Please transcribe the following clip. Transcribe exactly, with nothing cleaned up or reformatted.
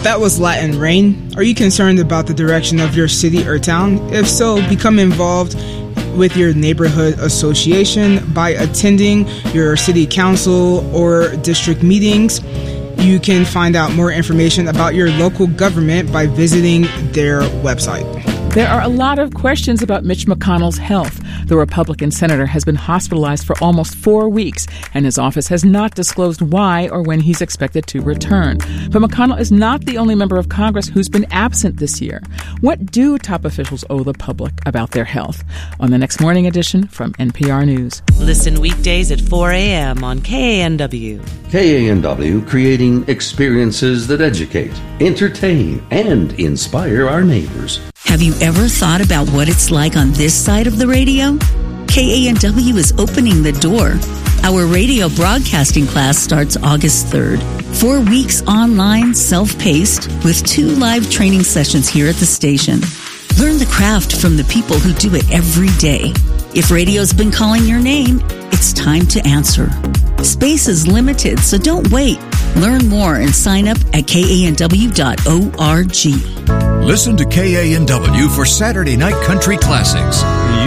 that was Latin Rain. Are you concerned about the direction of your city or town? If so, become involved with your neighborhood association by attending your city council or district meetings. You can find out more information about your local government by visiting their website. There are a lot of questions about Mitch McConnell's health. The Republican senator has been hospitalized for almost four weeks, and his office has not disclosed why or when he's expected to return. But McConnell is not the only member of Congress who's been absent this year. What do top officials owe the public about their health? On the next morning edition from N P R News. Listen weekdays at four a.m. on K A N W. K A N W, creating experiences that educate, entertain, and inspire our neighbors. Have you ever thought about what it's like on this side of the radio? K A N W is opening the door. Our radio broadcasting class starts August third. Four weeks online, self-paced, with two live training sessions here at the station. Learn the craft from the people who do it every day. If radio's been calling your name, it's time to answer. Space is limited, so don't wait. Learn more and sign up at K A N W dot org. Listen to K A N W for Saturday Night Country Classics.